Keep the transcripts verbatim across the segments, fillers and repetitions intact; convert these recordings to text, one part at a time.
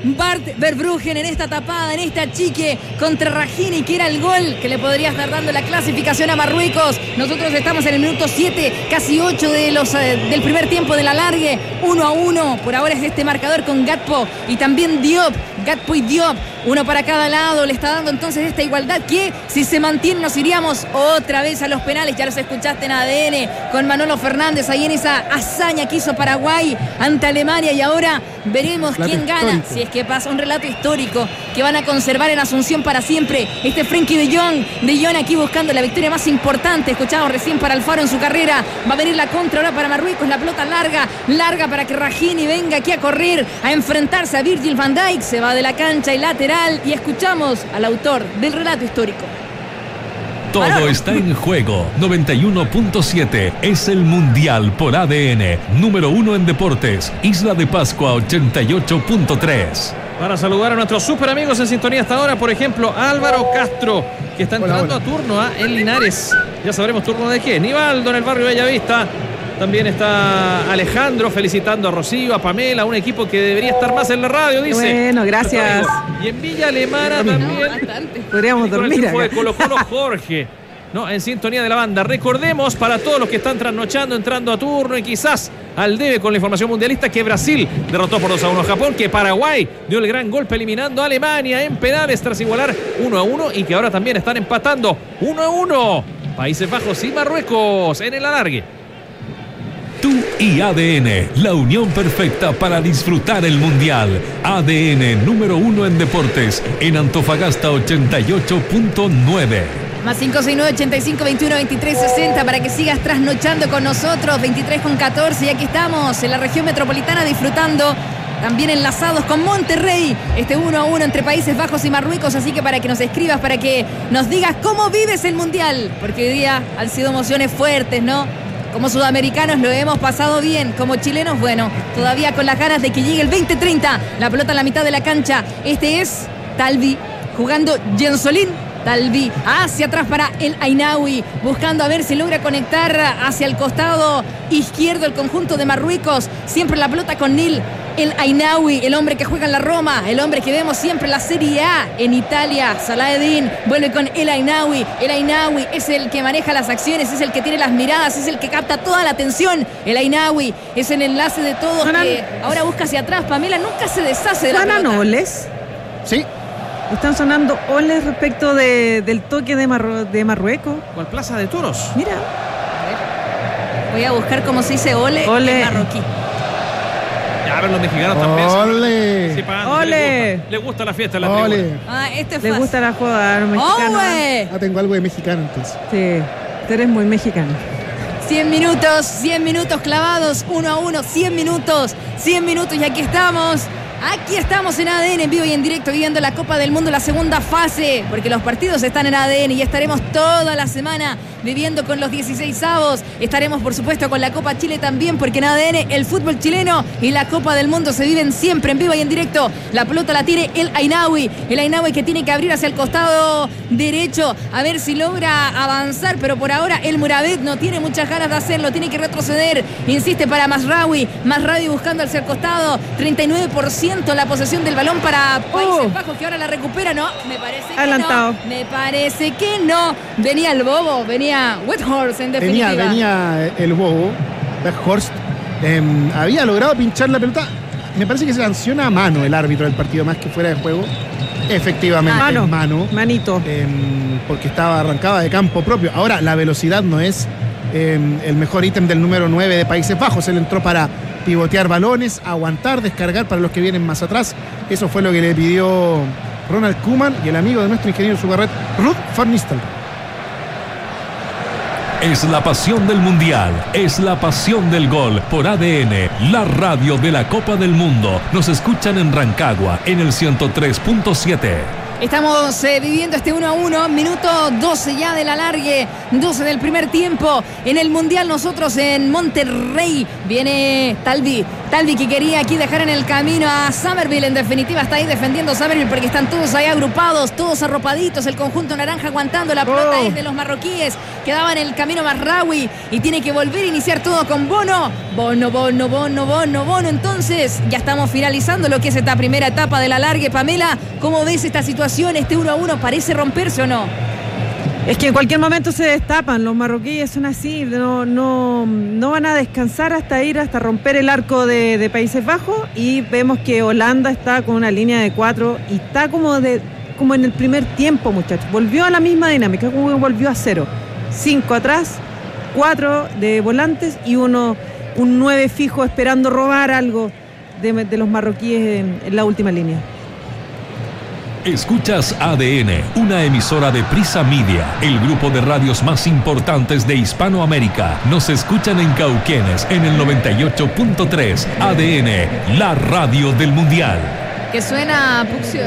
Bart Verbruggen en esta tapada, en esta chique contra Rahini, que era el gol que le podría estar dando la clasificación a Marruecos. Nosotros estamos en el minuto siete, casi ocho de los, eh, del primer tiempo de la largue. uno a uno, por ahora es este marcador con Gakpo y también Diop. Gakpo y Diop, uno para cada lado, le está dando entonces esta igualdad que, si se mantiene, nos iríamos otra vez a los penales. Ya los escuchaste en A D N con Manolo Fernández ahí en esa hazaña que hizo Paraguay ante Alemania, y ahora veremos relato quién gana, histórico. Si es que pasa, un relato histórico que van a conservar en Asunción para siempre. Este Frenkie de Jong, de Jong aquí buscando la victoria más importante, escuchamos recién para Alfaro en su carrera. Va a venir la contra ahora para Marruecos, la pelota larga, larga para que Rahini venga aquí a correr, a enfrentarse a Virgil van Dijk. Se va de la cancha y lateral, y escuchamos al autor del relato histórico. Todo Manolo. Está en juego. noventa y uno punto siete es el Mundial por A D N. Número uno en deportes. Isla de Pascua ochenta y ocho punto tres. Para saludar a nuestros super amigos en sintonía hasta ahora, por ejemplo, Álvaro Castro, que está entrando hola, hola. a turno a El Linares. Ya sabremos turno de qué. Nivaldo en el barrio Bellavista. También está Alejandro felicitando a Rocío, a Pamela, un equipo que debería estar más en la radio, dice. Bueno, gracias. Y en Villa Alemana también. No, podríamos dormir. Fue Colo Colo Jorge, ¿no? En sintonía de la banda. Recordemos para todos los que están trasnochando, entrando a turno y quizás al debe con la información mundialista, que Brasil derrotó por dos a uno a Japón, que Paraguay dio el gran golpe eliminando a Alemania en penales tras igualar uno a uno, y que ahora también están empatando uno a uno Países Bajos y Marruecos en el alargue. Tú y A D N, la unión perfecta para disfrutar el Mundial. A D N número uno en deportes, en Antofagasta ochenta y ocho punto nueve. Más cinco seis nueve, ochenta y cinco, veintiuno, veintitrés, sesenta para que sigas trasnochando con nosotros. Veintitrés con catorce, y aquí estamos en la región metropolitana disfrutando, también enlazados con Monterrey, este uno a uno entre Países Bajos y Marruecos. Así que para que nos escribas, para que nos digas cómo vives el Mundial, porque hoy día han sido emociones fuertes, ¿no? Como sudamericanos lo hemos pasado bien, como chilenos, bueno, todavía con las ganas de que llegue el veinte treinta. La pelota en la mitad de la cancha. Este es Talvi jugando Jensolín. Talvi hacia atrás para El Ainaoui, buscando a ver si logra conectar hacia el costado izquierdo el conjunto de Marruecos. Siempre la pelota con Nil El Ainaoui, el hombre que juega en la Roma, el hombre que vemos siempre en la Serie A en Italia. Salahedin vuelve con El Ainaoui. El Ainaoui es el que maneja las acciones, es el que tiene las miradas, es el que capta toda la atención. El Ainaoui es el enlace de todos, Juana, que ahora busca hacia atrás. Pamela nunca se deshace de la Juana pelota. Nobles. Sí. Están sonando oles respecto de, del toque de, Marru- de Marruecos. ¿Cuál Plaza de Toros? Mira. Voy a buscar cómo se dice ole, ole. en marroquí. Ya, a ver, los mexicanos también. Ole. Sí, para, ole. Le gusta, le gusta la fiesta en la Ole. tribuna. Ah, este es Les fácil. gusta la joda a los mexicanos. ¡Ole! Ah, tengo algo de mexicano entonces. Sí, tú eres muy mexicano. cien minutos, cien minutos clavados, uno a uno, cien minutos, cien minutos, y aquí estamos. Aquí estamos en A D N, en vivo y en directo, viviendo la Copa del Mundo, la segunda fase, porque los partidos están en A D N y estaremos toda la semana viviendo con los dieciseisavos. Estaremos, por supuesto, con la Copa Chile también, porque en A D N el fútbol chileno y la Copa del Mundo se viven siempre en vivo y en directo. La pelota la tiene El Ainaoui, el Ainaoui que tiene que abrir hacia el costado derecho, a ver si logra avanzar, pero por ahora el Mouravet no tiene muchas ganas de hacerlo, tiene que retroceder, insiste para Masraoui, Masraoui buscando hacia el costado, treinta y nueve por ciento la posesión del balón para Países oh. Bajos, que ahora la recupera, no, me parece que Adelantado. no, me parece que no, venía el bobo, venía Weghorst en definitiva. Venía, venía el bobo, Weghorst, eh, había logrado pinchar la pelota. Me parece que se sanciona a mano el árbitro del partido, más que fuera de juego. Efectivamente, mano, mano. Manito. Eh, porque estaba arrancada de campo propio. Ahora, la velocidad no es eh, el mejor ítem del número nueve de Países Bajos. Él entró para pivotear balones, aguantar, descargar para los que vienen más atrás. Eso fue lo que le pidió Ronald Koeman y el amigo de nuestro ingeniero Sugarret, Ruud van Nistelrooy. Es la pasión del Mundial, es la pasión del gol por A D N, la radio de la Copa del Mundo. Nos escuchan en Rancagua, en el ciento tres punto siete. Estamos eh, viviendo este uno a uno, minuto doce ya del alargue, doce del primer tiempo en el Mundial. Nosotros en Monterrey, viene Talvi, Talvi que quería aquí dejar en el camino a Somerville, en definitiva está ahí defendiendo Somerville porque están todos ahí agrupados, todos arropaditos, el conjunto naranja aguantando la pelota Oh. es de los marroquíes, quedaba en el camino Marraoui y tiene que volver a iniciar todo con Bono, Bono, Bono, Bono, Bono, Bono, entonces ya estamos finalizando lo que es esta primera etapa de la largue. Pamela, ¿cómo ves esta situación? Este uno a uno parece romperse o no? Es que en cualquier momento se destapan, los marroquíes son así, no, no, no van a descansar hasta ir, hasta romper el arco de, de Países Bajos, y vemos que Holanda está con una línea de cuatro y está como, de, como en el primer tiempo, muchachos, volvió a la misma dinámica, como que volvió a cero, cinco atrás, cuatro de volantes y uno, un nueve fijo esperando robar algo de, de los marroquíes en, en la última línea. Escuchas A D N, una emisora de Prisa Media, el grupo de radios más importantes de Hispanoamérica. Nos escuchan en Cauquenes en el noventa y ocho punto tres. A D N, la radio del Mundial. ¿Qué suena, Puxio?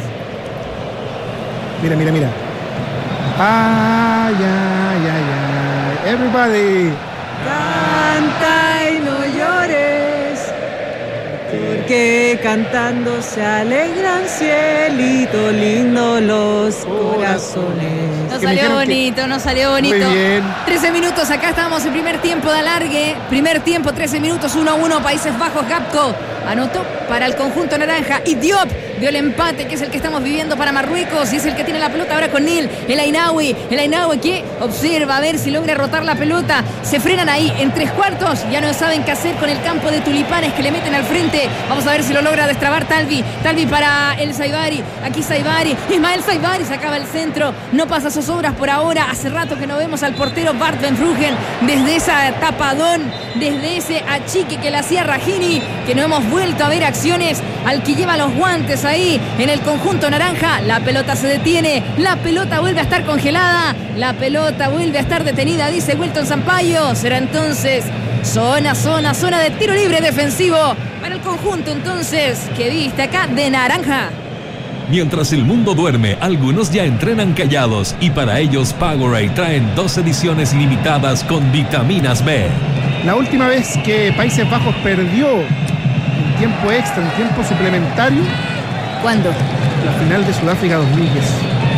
Mira, mira, mira. Ay, ay, ay, ay. Everybody. Canta y no llores, porque cantando se alegran, cielito lindo, los corazones. No Que me salió dijeron que- bonito, no salió bonito. Muy bien. trece minutos, acá estamos en primer tiempo de alargue. Primer tiempo, trece minutos, uno a uno, Países Bajos. Gapco anotó para el conjunto naranja y Diop dio el empate, que es el que estamos viviendo para Marruecos, y es el que tiene la pelota ahora con Nil, el Ainaoui, el Ainaoui que observa a ver si logra rotar la pelota. Se frenan ahí en tres cuartos, ya no saben qué hacer con el campo de tulipanes que le meten al frente. Vamos a ver si lo logra destrabar Talvi. Talvi para el Saibari, aquí Saibari, Ismael Saibari sacaba el centro, no pasa zozobras por ahora. Hace rato que no vemos al portero Bart Ben Vruggen desde esa tapadón, desde ese achique que le hacía Rahini, que no hemos vuelto a ver acciones. Al que lleva los guantes ahí en el conjunto naranja, la pelota se detiene, la pelota vuelve a estar congelada, la pelota vuelve a estar detenida, dice Wilton Sampaio. Será entonces zona, zona, zona de tiro libre defensivo para el conjunto entonces que viste acá de naranja. Mientras el mundo duerme, algunos ya entrenan callados y para ellos Powerade traen dos ediciones limitadas con vitaminas B. La última vez que Países Bajos perdió en tiempo extra, en tiempo suplementario, ¿Cuándo? la final de Sudáfrica dos mil diez.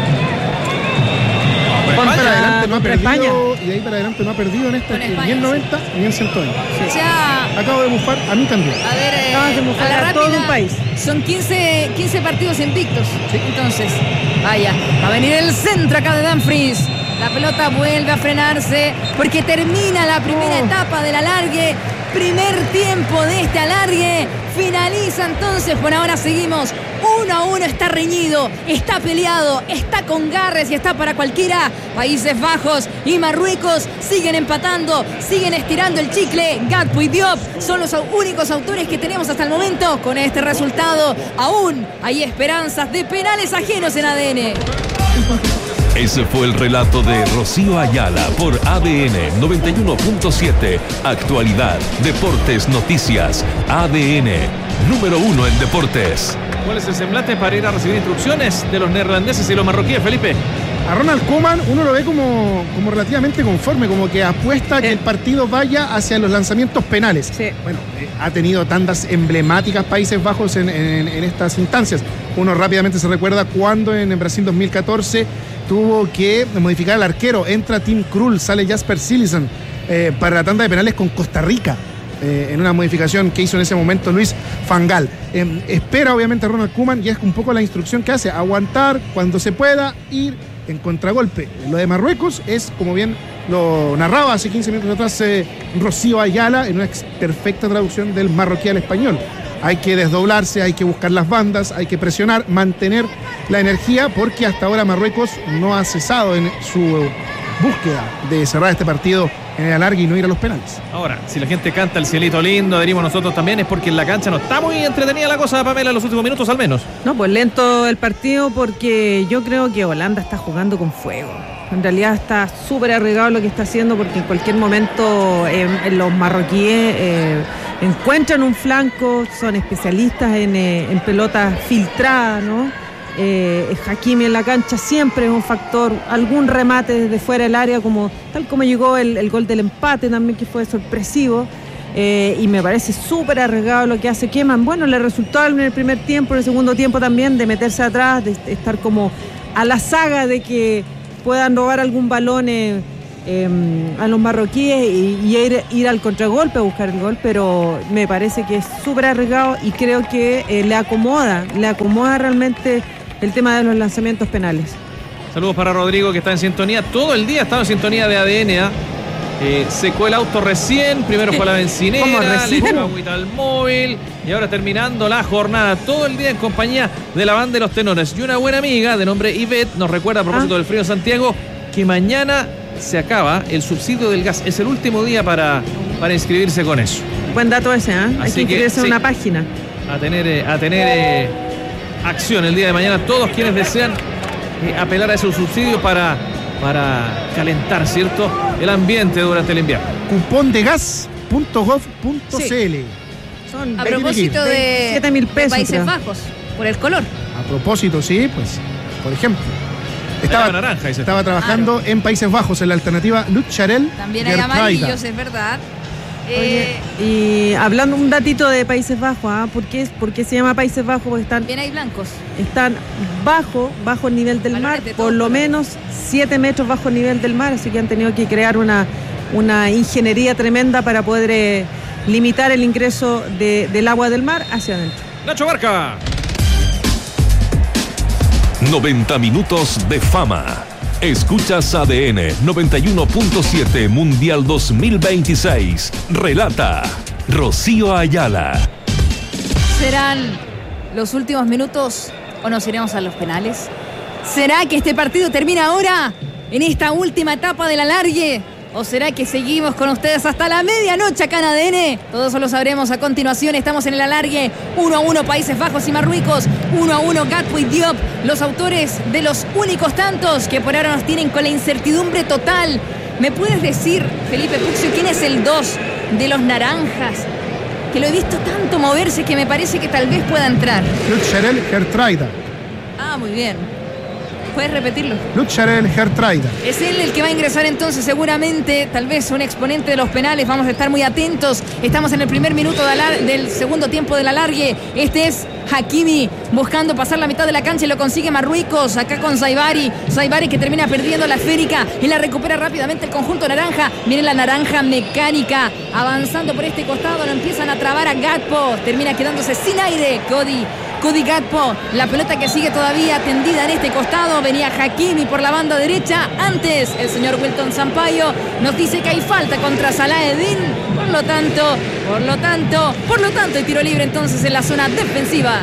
De ahí para adelante no ha contra perdido, y de ahí para adelante no ha perdido en esta, Con España, ni en noventa ni en ciento veinte. Ya, Acabo de bufar a mi candidato. a ver, eh, Acabas de mofar a la a todo rápida, un país. son quince, quince partidos invictos. Entonces, vaya, va a venir el centro acá de Dumfries. La pelota vuelve a frenarse porque termina la primera Oh. etapa del alargue. Primer tiempo de este alargue. Finaliza entonces, por ahora seguimos uno a uno, está reñido, está peleado, está con garres y está para cualquiera. Países Bajos y Marruecos siguen empatando, siguen estirando el chicle. Gakpo y Diop son los au- únicos autores que tenemos hasta el momento. Con este resultado aún hay esperanzas de penales ajenos en A D N. Ese fue el relato de Rocío Ayala por A D N noventa y uno punto siete. Actualidad, deportes, noticias. A D N, número uno en deportes. ¿Cuál es el semblante para ir a recibir instrucciones de los neerlandeses y los marroquíes, Felipe? A Ronald Koeman uno lo ve como, como relativamente conforme, como que apuesta a que Sí. el partido vaya hacia los lanzamientos penales. Sí. Bueno, eh, ha tenido tantas emblemáticas Países Bajos en, en- en estas instancias. Uno rápidamente se recuerda cuando en, en Brasil dos mil catorce tuvo que modificar al arquero. Entra Tim Krul, sale Jasper Cillessen eh, para la tanda de penales con Costa Rica. Eh, en una modificación que hizo en ese momento Luis Fangal. Eh, espera obviamente a Ronald Koeman y es un poco la instrucción que hace, aguantar cuando se pueda, ir en contragolpe. Lo de Marruecos es, como bien lo narraba hace quince minutos atrás eh, Rocío Ayala, en una ex- perfecta traducción del marroquí al español. Hay que desdoblarse, hay que buscar las bandas, hay que presionar, mantener la energía, porque hasta ahora Marruecos no ha cesado en su búsqueda de cerrar este partido en el alargue y no ir a los penales. Ahora, si la gente canta el cielito lindo, adherimos nosotros también, es porque en la cancha no está muy entretenida la cosa, Pamela, en los últimos minutos al menos. No, pues lento el partido porque yo creo que Holanda está jugando con fuego. En realidad está súper arriesgado lo que está haciendo porque en cualquier momento eh, los marroquíes eh, encuentran un flanco, son especialistas en, eh, en pelotas filtradas, ¿no? Eh, Hakimi en la cancha siempre es un factor, algún remate desde fuera del área, como tal como llegó el, el gol del empate también, que fue sorpresivo. Eh, y me parece súper arriesgado lo que hace Keman. Bueno, le resultó en el primer tiempo, en el segundo tiempo también, de meterse atrás, de estar como a la saga de que puedan robar algún balón eh, eh, a los marroquíes y, y ir, ir al contragolpe a buscar el gol, pero me parece que es súper arriesgado y creo que eh, le acomoda, le acomoda realmente el tema de los lanzamientos penales. Saludos para Rodrigo, que está en sintonía. Todo el día ha estado en sintonía de A D N. ¿eh? Eh, secó el auto recién, primero fue a la bencinera, le echó agüita al móvil y ahora terminando la jornada, todo el día en compañía de la banda de los tenores. Y una buena amiga de nombre Ivette nos recuerda a propósito ah. del frío en Santiago que mañana se acaba el subsidio del gas. Es el último día para, para inscribirse con eso. Buen dato ese, ¿eh? Hay que inscribirse en sí, una página. A tener, eh, a tener eh, acción el día de mañana todos quienes desean eh, apelar a ese subsidio para... para calentar, ¿cierto?, el ambiente durante el invierno. cupón de gas punto gov punto c l. Sí. Son a propósito de, siete mil pesos, de Países creo. Bajos, por el color. A propósito, sí, pues, por ejemplo. Estaba, naranja, estaba trabajando claro. en Países Bajos en la alternativa Lutscharel. También hay amarillos, es verdad. Oye, eh, y hablando un datito de Países Bajos, ¿ah? ¿Por qué, ¿por qué se llama Países Bajos? Porque están, bien hay blancos. Están bajo, bajo el nivel del mar, por lo menos siete metros bajo el nivel del mar, así que han tenido que crear una, una ingeniería tremenda para poder eh, limitar el ingreso de, del agua del mar hacia adentro. Nacho Barca. noventa minutos de fama. Escuchas A D N noventa y uno punto siete Mundial dos mil veintiséis. Relata Rocío Ayala. ¿Serán los últimos minutos o nos iremos a los penales? ¿Será que este partido termina ahora, en esta última etapa del alargue? ¿O será que seguimos con ustedes hasta la medianoche acá en A D N? Todo eso lo sabremos a continuación. Estamos en el alargue. uno a uno Países Bajos y Marruecos. uno a uno Gatpo y Diop. Los autores de los únicos tantos que por ahora nos tienen con la incertidumbre total. ¿Me puedes decir, Felipe Puccio, quién es el dos de los naranjas? Que lo he visto tanto moverse que me parece que tal vez pueda entrar. Lutscharel Gertruida. Ah, muy bien. ¿Puedes repetirlo? Lutscharel Gertruida. Es él el que va a ingresar entonces seguramente, tal vez un exponente de los penales. Vamos a estar muy atentos. Estamos en el primer minuto de la, del segundo tiempo del alargue. Este es Hakimi buscando pasar la mitad de la cancha y lo consigue Marruecos. Acá con Saibari. Saibari que termina perdiendo la esférica y la recupera rápidamente el conjunto naranja. Viene la naranja mecánica avanzando por este costado. Lo empiezan a trabar a Gatpo. Termina quedándose sin aire Cody. Cody Gatpo, la pelota que sigue todavía tendida en este costado. Venía Hakimi por la banda derecha. Antes, el señor Wilton Sampaio nos dice que hay falta contra Salah-Eddin. Por lo tanto, por lo tanto, por lo tanto, hay tiro libre entonces en la zona defensiva.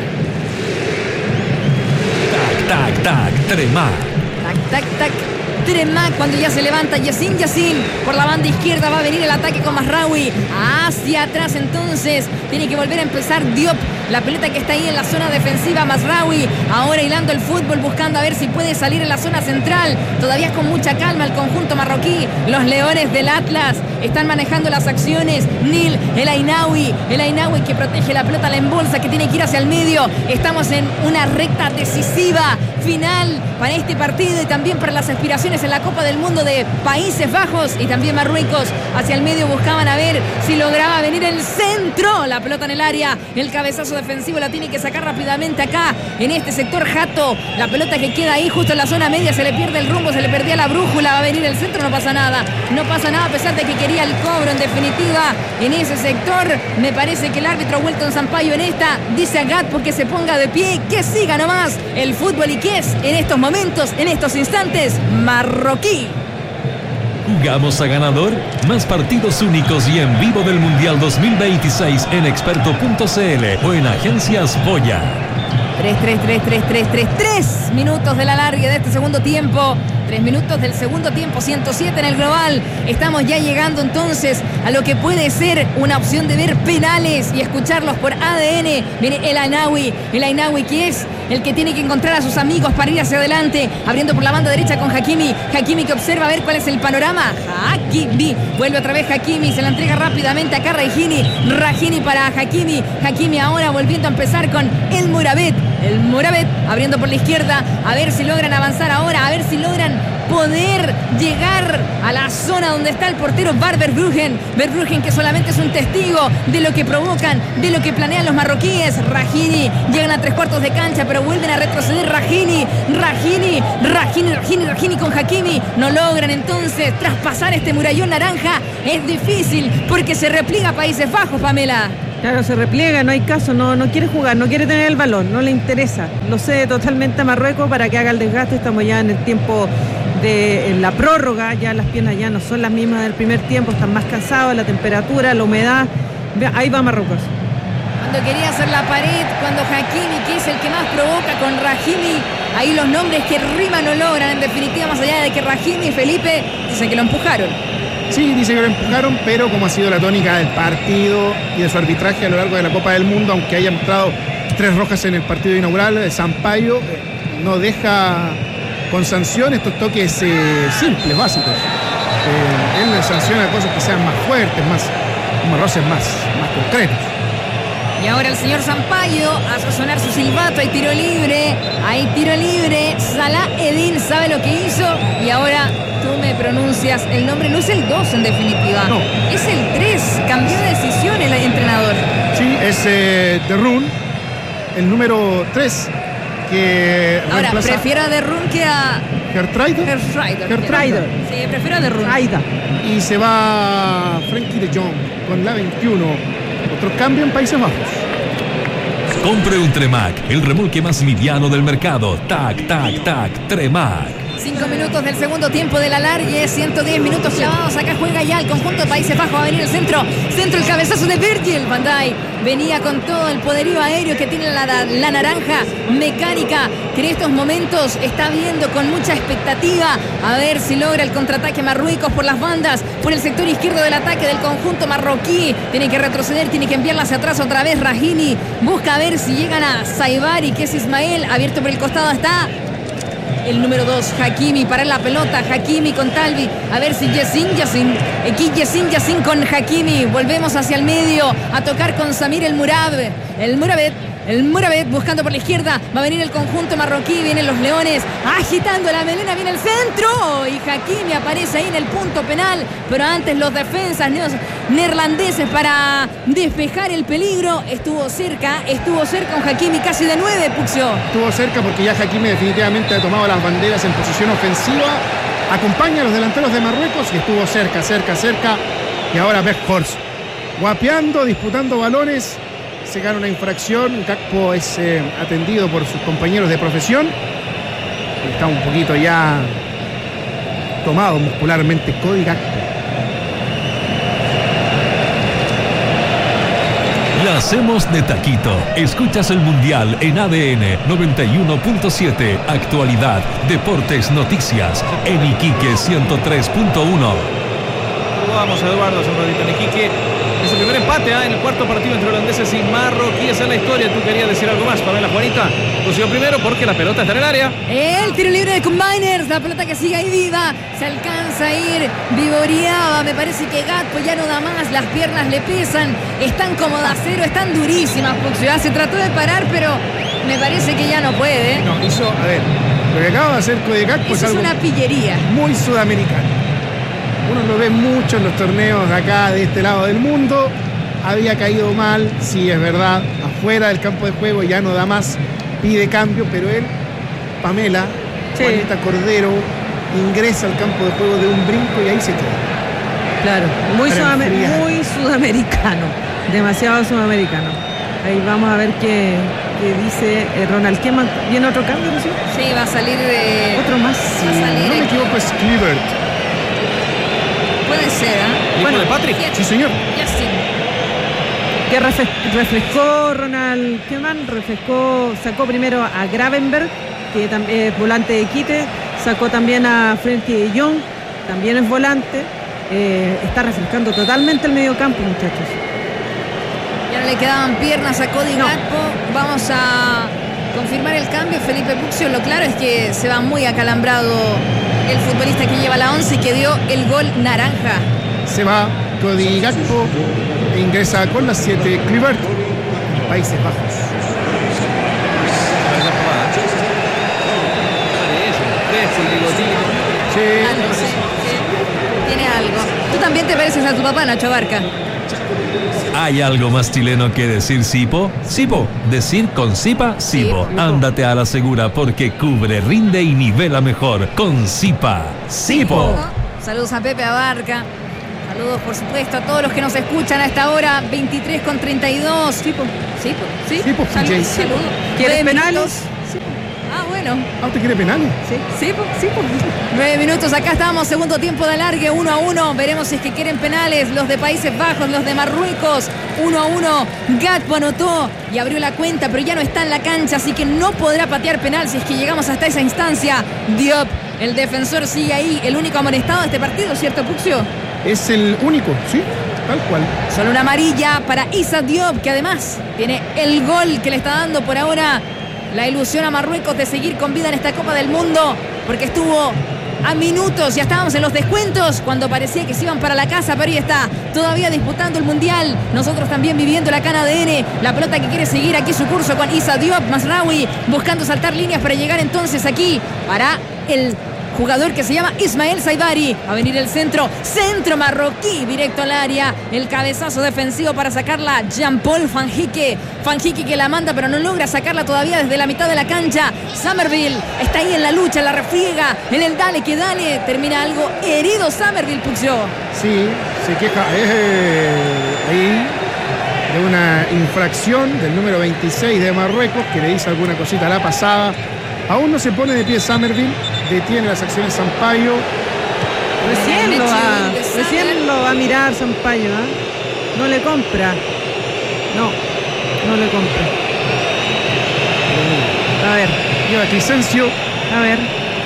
Tac, tac, tac, Tremá. Tac, tac, tac. Tremá cuando ya se levanta Yacine Yacine por la banda izquierda va a venir el ataque con Masraoui hacia atrás entonces tiene que volver a empezar Diop, la pelota que está ahí en la zona defensiva. Masraoui ahora hilando el fútbol buscando a ver si puede salir en la zona central, todavía es con mucha calma el conjunto marroquí. Los leones del Atlas están manejando las acciones. Nil El Ainaoui, El Ainaoui que protege la pelota, la embolsa, que tiene que ir hacia el medio. Estamos en una recta decisiva final para este partido y también para las aspiraciones en la Copa del Mundo de Países Bajos y también Marruecos. Hacia el medio buscaban a ver si lograba venir el centro, la pelota en el área, el cabezazo defensivo la tiene que sacar rápidamente acá en este sector Jato, la pelota que queda ahí justo en la zona media, se le pierde el rumbo, se le perdía la brújula, va a venir el centro, no pasa nada, no pasa nada a pesar de que quería el cobro. En definitiva, en ese sector me parece que el árbitro Wilton Sampaio en esta dice a Gatpo que se ponga de pie, que siga nomás el fútbol y que es en estos momentos, en estos instantes, marroquí. ¿Jugamos a ganador? Más partidos únicos y en vivo del Mundial dos mil veintiséis en experto punto c l o en Agencias Boya. tres, tres, tres, tres, tres, tres, tres minutos del alargue de este segundo tiempo. Tres minutos del segundo tiempo, ciento siete en el global. Estamos ya llegando entonces a lo que puede ser una opción de ver penales y escucharlos por A D N. Viene El Ainaoui, El Ainaoui que es el que tiene que encontrar a sus amigos para ir hacia adelante, abriendo por la banda derecha con Hakimi. Hakimi que observa a ver cuál es el panorama. Hakimi, vuelve otra vez Hakimi, se la entrega rápidamente acá Rahini. Rahini para Hakimi. Hakimi ahora volviendo a empezar con El Mourabet. El Moravet abriendo por la izquierda. A ver si logran avanzar ahora. A ver si logran poder llegar a la zona donde está el portero Barber Bruggen. Verbruggen, que solamente es un testigo de lo que provocan, de lo que planean los marroquíes. Rahini, llegan a tres cuartos de cancha, pero vuelven a retroceder. Rahini, Rahini, Rahini, Rahini, Rahini con Hakimi. No logran entonces traspasar este murallón naranja. Es difícil porque se repliega Países Bajos, Pamela. Claro, se repliega, no hay caso, no, no quiere jugar, no quiere tener el balón, no le interesa. Lo cede totalmente a Marruecos para que haga el desgaste. Estamos ya en el tiempo de la prórroga, ya las piernas ya no son las mismas del primer tiempo, están más cansados, la temperatura, la humedad. Ahí va Marruecos. Cuando quería hacer la pared, cuando Hakimi, que es el que más provoca con Rahimi, ahí los nombres que riman no logran. En definitiva, más allá de que Rahimi y Felipe dicen que lo empujaron. Sí, dice que lo empujaron, pero como ha sido la tónica del partido y de su arbitraje a lo largo de la Copa del Mundo, aunque haya mostrado tres rojas en el partido inaugural, Sampaio eh, no deja con sanción estos toques eh, simples, básicos. Eh, él le sanciona cosas que sean más fuertes, más, como roces más, más concretos. Y ahora el señor Sampaio hace sonar su silbato. Hay tiro libre, hay tiro libre. Salah Eddin sabe lo que hizo y ahora tú me pronuncias el nombre. No es el dos en definitiva, no, es el tres. Cambió de decisión el entrenador. Sí, es eh, De Roon, el número tres, que ahora reemplaza prefiero a De Roon que a Gertruide. Gertruide. Gertruide. Sí, prefiero a De Roon. Aida. Y se va Frenkie de Jong con la veintiuno. Otro cambio en Países Bajos. Compre un Tremac, el remolque más liviano del mercado. Tac, tac, tac, Tremac. Cinco minutos del segundo tiempo del alargue, ciento diez minutos clavados. Acá juega ya el conjunto de Países Bajos. Va a venir el centro, centro el cabezazo de Virgil van Dijk. Venía con todo el poderío aéreo que tiene la, la naranja mecánica, que en estos momentos está viendo con mucha expectativa a ver si logra el contraataque Marruecos por las bandas, por el sector izquierdo del ataque del conjunto marroquí. Tiene que retroceder, tiene que enviarla hacia atrás otra vez. Rahini busca a ver si llegan a Saibari, que es Ismael, abierto por el costado está el número dos, Hakimi, para la pelota. Hakimi con Talvi. A ver si Yassin, Yassin. Aquí Yassin, Yassin con Hakimi. Volvemos hacia el medio a tocar con Samir el Murab. El Muravet. El Muravet buscando por la izquierda. Va a venir el conjunto marroquí. Vienen los leones agitando la melena. Viene el centro. Y Hakimi aparece ahí en el punto penal. Pero antes los defensas neerlandeses para despejar el peligro. Estuvo cerca. Estuvo cerca un Hakimi casi de nueve, Puxio. Estuvo cerca porque ya Hakimi definitivamente ha tomado las banderas en posición ofensiva. Acompaña a los delanteros de Marruecos y estuvo cerca, cerca, cerca. Y ahora Weghorst guapeando, disputando balones. Se gana una infracción. Gakpo es eh, atendido por sus compañeros de profesión. Está un poquito ya tomado muscularmente Cody Gakpo. La hacemos de taquito. Escuchas el Mundial en A D N noventa y uno punto siete. Actualidad, deportes, noticias. En Iquique ciento tres punto uno. Saludamos a Eduardo hace un ratito en Iquique. Es el primer empate ¿eh? en el cuarto partido entre holandeses y marroquíes en la historia. ¿Tú querías decir algo más, Pamela Juanita? Lució primero porque la pelota está en el área. El tiro libre de Combiners. La pelota que sigue ahí viva. Se alcanza a ir. Vivoreaba. Me parece que Gakpo ya no da más. Las piernas le pesan. Están como de acero. Están durísimas. Puxio. Se trató de parar, pero me parece que ya no puede. No, hizo, a ver, lo que acaba de hacer Cody Gakpo es Eso es algo una pillería. muy sudamericano. Uno lo ve mucho en los torneos de acá, de este lado del mundo. Había caído mal, sí, es verdad, afuera del campo de juego, ya no da más, pide cambio, pero él, Pamela, sí. Juanita Cordero, ingresa al campo de juego de un brinco y ahí se queda. Claro, muy, Para sudam enfriar. muy sudamericano, demasiado sudamericano. Ahí vamos a ver qué, qué dice eh, Ronald Koeman. ¿Viene otro cambio, Lucio? Sí, va a salir de... Otro más. Si Va a salir no me el- equivoco es Kluivert. Puede ser, ¿eh? Hijo Bueno, de Patrick. Sí, señor. Yassin. Que refres- refrescó Ronald Koeman, refrescó, sacó primero a Gravenberg, que también es volante de quite, sacó también a Frenkie de Jong, también es volante. Eh, está refrescando totalmente el mediocampo, muchachos. Ya no le quedaban piernas a Cody No. Gakpo. Vamos a confirmar el cambio. Felipe Puxio, lo claro es que se va muy acalambrado el futbolista que lleva la once y que dio el gol naranja. Se va Cody Gakpo e ingresa con las siete Kluivert, Países Bajos. también te pareces a tu papá, Nacho Barca. ¿Hay algo más chileno que decir Sipo? Sipo, decir con Sipa, Sipo. Sí. Ándate a la segura porque cubre, rinde y nivela mejor con Sipa. Sipo. Saludos a Pepe Abarca. Saludos, por supuesto, a todos los que nos escuchan a esta hora, veintitrés con treinta y dos. Sipo. Sí, sí. Sí, pues, Saludos, P J. saludos. ¿Quieres Nueve penales? minutos. Ah, bueno. Ah, ¿usted quiere penales? Sí. Sí, po, sí, po. Nueve minutos, acá estamos, segundo tiempo de alargue, uno a uno. Veremos si es que quieren penales los de Países Bajos, los de Marruecos. Uno a uno. Gatpo anotó y abrió la cuenta, pero ya no está en la cancha, así que no podrá patear penal si es que llegamos hasta esa instancia. Diop, el defensor, sigue ahí, el único amonestado de este partido, ¿cierto, Puxio? Es el único, sí, tal cual. Solo una amarilla para Issa Diop, que además tiene el gol que le está dando por ahora la ilusión a Marruecos de seguir con vida en esta Copa del Mundo, porque estuvo a minutos, ya estábamos en los descuentos cuando parecía que se iban para la casa, pero ahí está, todavía disputando el Mundial, nosotros también viviendo la Cana A D N, la pelota que quiere seguir aquí su curso con Issa Diop, Masraoui buscando saltar líneas para llegar entonces aquí para el jugador que se llama Ismael Saibari. Va a venir el centro, centro marroquí, directo al área. El cabezazo defensivo para sacarla Jean-Paul Fanjique. Fanjique que la manda, pero no logra sacarla todavía desde la mitad de la cancha. Somerville está ahí en la lucha, la refriega. En el dale que dale. Termina algo herido Somerville, Puxio. Sí, se queja eh, ahí de una infracción del número veintiséis de Marruecos que le dice alguna cosita a la pasada. Aún no se pone de pie Somerville, detiene las acciones Sampaio. Recién lo va, recién lo va a mirar Sampaio, ¿eh? No le compra. No, no le compra. A ver, Lleva Crescencio, a ver.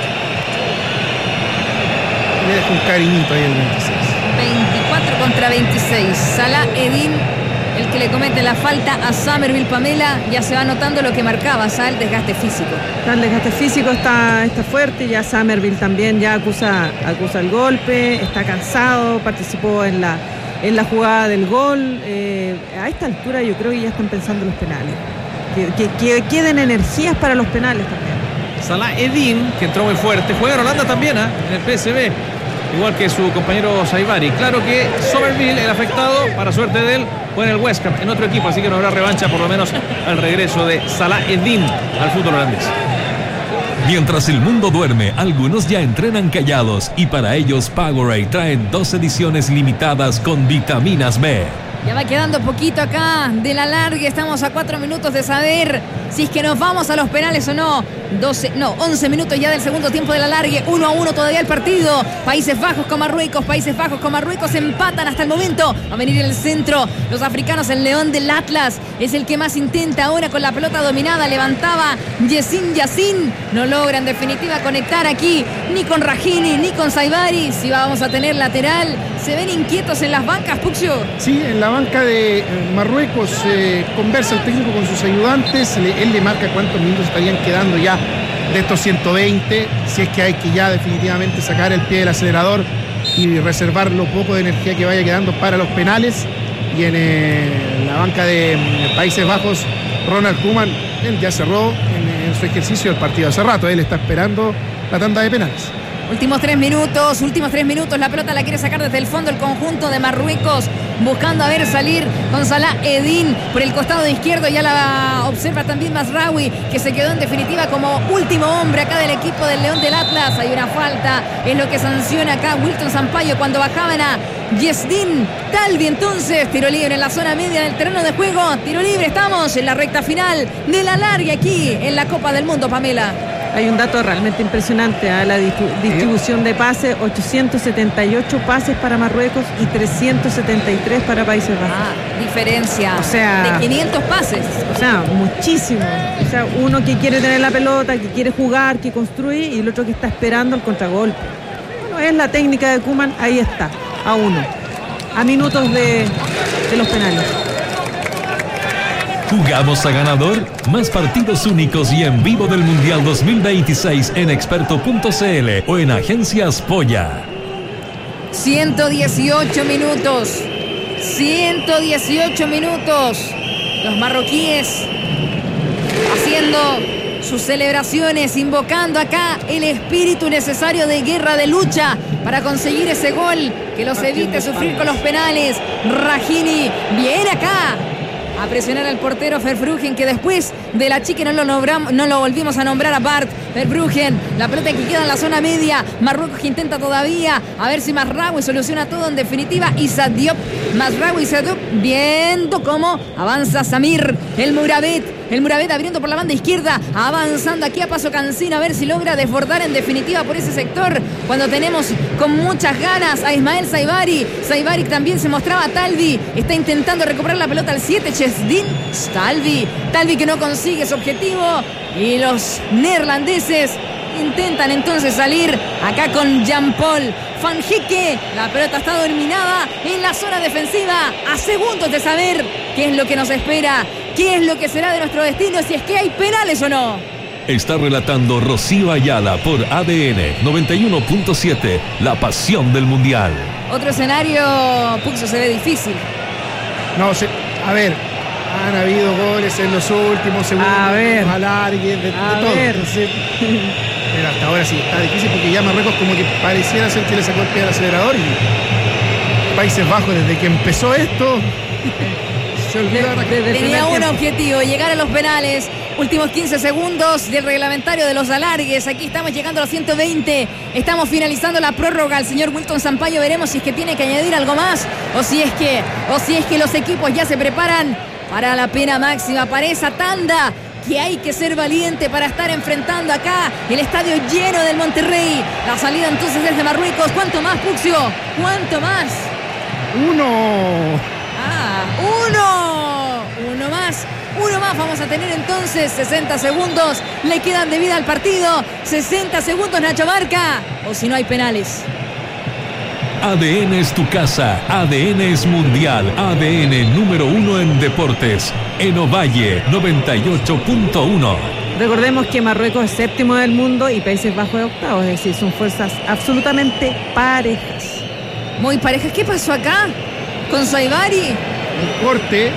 le deja un cariñito ahí el veintiséis. veinticuatro contra veintiséis. Salah Edin, el que le comete la falta a Somerville. Pamela, ya se va notando lo que marcaba, ¿sabes? El desgaste físico. El desgaste físico está, está fuerte, ya Somerville también ya acusa, acusa el golpe, está cansado, participó en la, en la jugada del gol. Eh, a esta altura yo creo que ya están pensando en los penales. Que, que, que queden energías para los penales también. Salah Edin, que entró muy fuerte, juega en Holanda también, ¿eh? En el P S V, igual que su compañero Saibari. Claro que Somerville, el afectado, para suerte de él, juega en el West Ham, en otro equipo, así que no habrá revancha, por lo menos al regreso de Salah Edin al fútbol holandés. Mientras el mundo duerme, algunos ya entrenan callados y para ellos Powerade trae dos ediciones limitadas con vitaminas B. Ya va quedando poquito acá de la larga. Estamos a cuatro minutos de saber si es que nos vamos a los penales o no. doce, no, once minutos ya del segundo tiempo de la larga. uno a uno todavía el partido. Países Bajos con Marruecos. Países Bajos con Marruecos empatan hasta el momento. Va a venir el centro. Los africanos, el León del Atlas es el que más intenta ahora con la pelota dominada. Levantaba Yassin Yassin. No logra en definitiva conectar aquí ni con Rahini ni con Saibari. Si vamos a tener lateral. Se ven inquietos en las bancas, Puxio. Sí, en la banca de Marruecos eh, conversa el técnico con sus ayudantes. Le, él le marca cuántos minutos estarían quedando ya de estos ciento veinte. Si es que hay que ya definitivamente sacar el pie del acelerador y reservar lo poco de energía que vaya quedando para los penales. Y en eh, la banca de eh, Países Bajos, Ronald Koeman, él ya cerró en, en su ejercicio del partido hace rato. Él está esperando la tanda de penales. Últimos tres minutos, últimos tres minutos. La pelota la quiere sacar desde el fondo el conjunto de Marruecos, buscando a ver salir con Salah Edin por el costado izquierdo. Ya la observa también Masraoui, que se quedó en definitiva como último hombre acá del equipo del León del Atlas. Hay una falta, es lo que sanciona acá Wilton Sampaio cuando bajaban a Yesdin Talvi. Entonces, tiro libre en la zona media del terreno de juego. Tiro libre, estamos en la recta final de la larga aquí en la Copa del Mundo, Pamela. Hay un dato realmente impresionante, ¿eh? La distribución de pases, ochocientos setenta y ocho pases para Marruecos y trescientos setenta y tres para Países Bajos. Ah, diferencia O sea, de quinientos pases. O sea, muchísimo. O sea, uno que quiere tener la pelota, que quiere jugar, que construye, y el otro que está esperando el contragolpe. Bueno, es la técnica de Koeman, ahí está, a uno, a minutos de, de los penales. ¿Jugamos a ganador? Más partidos únicos y en vivo del Mundial dos mil veintiséis en experto punto c l o en Agencias Polla. ciento dieciocho minutos. ciento dieciocho minutos. Los marroquíes haciendo sus celebraciones, invocando acá el espíritu necesario de guerra, de lucha, para conseguir ese gol que los evite sufrir con los penales. Rahini viene acá a presionar al portero Verbruggen, que después de la chica no lo, nombramos, no lo volvimos a nombrar a Bart Verbruggen. La pelota que queda en la zona media. Marruecos que intenta todavía a ver si Mazraoui soluciona todo. En definitiva, Issa Diop, Mazraoui, Issa Diop, viendo cómo avanza Samir, el Murabet. El Murabet abriendo por la banda izquierda, avanzando aquí a paso cansino, a ver si logra desbordar en definitiva por ese sector, cuando tenemos con muchas ganas a Ismael Saibari. Saibari también se mostraba. Talvi está intentando recuperar la pelota al siete, Chesdin Talvi. Talvi que no consigue su objetivo, y los neerlandeses intentan entonces salir acá con Jean-Paul Van Hecke. La pelota está dominada en la zona defensiva, a segundos de saber qué es lo que nos espera, qué es lo que será de nuestro destino, si es que hay penales o no. Está relatando Rocío Ayala por A D N noventa y uno punto siete, la pasión del Mundial. Otro escenario, Puxo, se ve difícil. No, se, a ver, han habido goles en los últimos segundos, A ver. alargues, de, de A todo. ver. Sí. Pero hasta ahora sí está difícil, porque ya Marruecos como que pareciera ser que le sacó el pie al acelerador, y Países Bajos, desde que empezó esto, se olvidó de atacar. Desde el Tenía primer un tiempo. objetivo, llegar a los penales. Últimos quince segundos del reglamentario de los alargues. Aquí estamos llegando a los ciento veinte. Estamos finalizando la prórroga. El señor Wilton Sampaio, veremos si es que tiene que añadir algo más, o si es que, o si es que los equipos ya se preparan para la pena máxima, para esa tanda que hay que ser valiente para estar enfrentando acá el estadio lleno del Monterrey. La salida entonces desde Marruecos. ¿Cuánto más, Puxio? ¿Cuánto más? Uno. Ah, uno. Uno más. Uno más vamos a tener entonces. sesenta segundos le quedan de vida al partido. sesenta segundos, Nacho Marca. O si no hay penales. A D N es tu casa, A D N es mundial, A D N número uno en deportes, en Ovalle noventa y ocho punto uno. Recordemos que Marruecos es séptimo del mundo y Países Bajos es octavo, es decir, son fuerzas absolutamente parejas. Muy parejas. ¿Qué pasó acá con Saibari? El corte,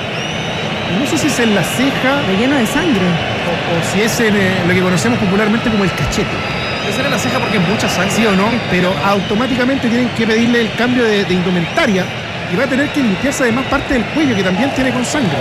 no sé si es en la ceja Relleno de sangre. o, o si es en eh, lo que conocemos popularmente como el cachete. Debe ser en la ceja porque es mucha sangre. Sí o no, pero automáticamente tienen que pedirle el cambio de, de indumentaria, y va a tener que limpiarse además parte del cuello, que también tiene con sangre.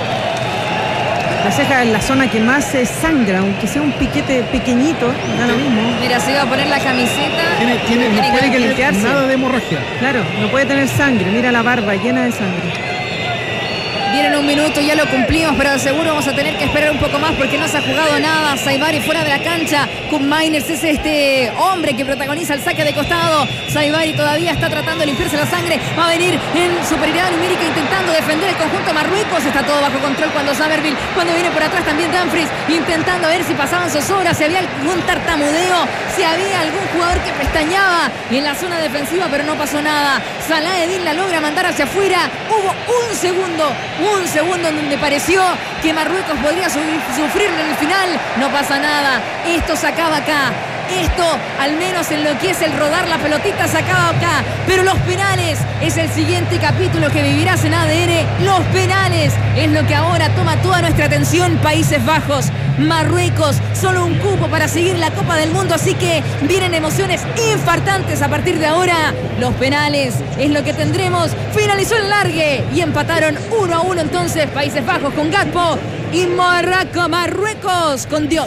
La ceja es la zona que más se sangra, aunque sea un piquete pequeñito, da lo mismo. Mira, se iba a poner la camiseta. Tiene, tiene, Tiene no que puede tener limpiarse. nada de hemorragia. Claro, no puede tener sangre, mira la barba llena de sangre. Vienen un minuto, ya lo cumplimos, pero de seguro vamos a tener que esperar un poco más porque no se ha jugado nada. Saibari fuera de la cancha. Kup Miners es este hombre que protagoniza el saque de costado. Saibari todavía está tratando de limpiarse la sangre. Va a venir en superioridad numérica intentando defender el conjunto Marruecos. Está todo bajo control cuando Samerville, cuando viene por atrás también Dumfries, intentando ver si pasaban Sosora, si había algún tartamudeo, si había algún jugador que pestañaba en la zona defensiva, pero no pasó nada. Salah Eddin la logra mandar hacia afuera. Hubo un segundo, un segundo en donde pareció que Marruecos podría sufrir en el final. No pasa nada, esto se acaba acá. Esto, al menos en lo que es el rodar la pelotita, se acaba acá. Pero los penales es el siguiente capítulo que vivirás en A D N. Los penales es lo que ahora toma toda nuestra atención. Países Bajos, Marruecos, solo un cupo para seguir la Copa del Mundo, así que vienen emociones infartantes a partir de ahora. Los penales es lo que tendremos. Finalizó el largue y empataron uno a uno entonces Países Bajos con Gakpo y Marraco, Marruecos con Diop.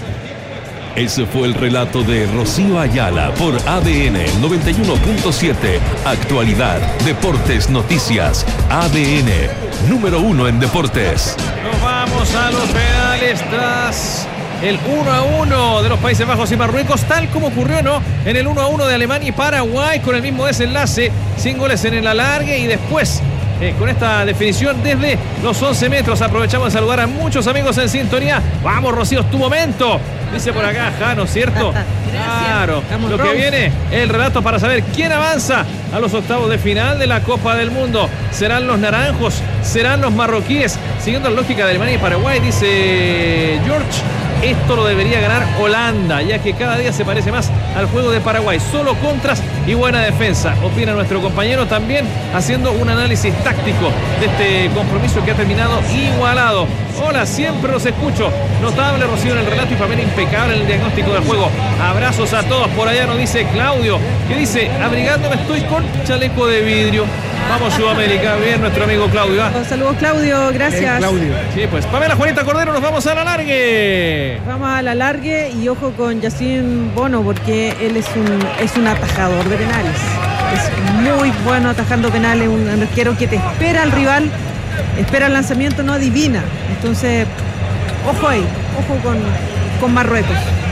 Ese fue el relato de Rocío Ayala por A D N noventa y uno punto siete. Actualidad, deportes, noticias. A D N, número uno en deportes. Nos vamos a los penales tras el uno a uno de los Países Bajos y Marruecos, tal como ocurrió, ¿no?, en el uno a uno de Alemania y Paraguay, con el mismo desenlace, sin goles en el alargue, y después Eh, con esta definición desde los once metros. Aprovechamos de saludar a muchos amigos en sintonía. Vamos, Rocío, es tu momento, dice por acá Jano, ¿cierto? Claro, Estamos lo que Rose. viene, el relato para saber quién avanza a los octavos de final de la Copa del Mundo. ¿Serán los naranjos? ¿Serán los marroquíes? Siguiendo la lógica de Alemania y Paraguay, dice George, esto lo debería ganar Holanda, ya que cada día se parece más al juego de Paraguay. Solo contras y buena defensa, opina nuestro compañero, también haciendo un análisis táctico de este compromiso que ha terminado igualado. Hola, siempre los escucho. Notable, Rocío, en el relato y papel impecable en el diagnóstico del juego. Abrazos a todos. Por allá nos dice Claudio, que dice, abrigándome estoy con chaleco de vidrio. Vamos Sudamérica, bien nuestro amigo Claudio. ¿Ah? Saludos Claudio, gracias. Eh, Claudio. Sí, pues Pamela Juanita Cordero, nos vamos a la largue. Vamos a la largue y ojo con Yacine Bono porque él es un, es un atajador de penales. Es muy bueno atajando penales, un arquero que te espera al rival, espera el lanzamiento, no adivina. Entonces, ojo ahí, ojo con, con Marruecos.